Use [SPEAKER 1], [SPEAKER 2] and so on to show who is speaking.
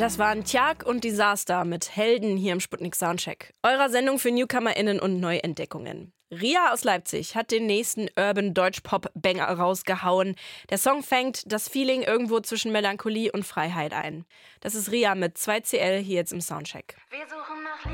[SPEAKER 1] Das waren Tjag und Disaster mit Helden hier im Sputnik Soundcheck, eurer Sendung für NewcomerInnen und Neuentdeckungen. Ria aus Leipzig hat den nächsten Urban-Deutsch-Pop-Banger rausgehauen. Der Song fängt das Feeling irgendwo zwischen Melancholie und Freiheit ein. Das ist Ria mit 2CL hier jetzt im Soundcheck.
[SPEAKER 2] Wir suchen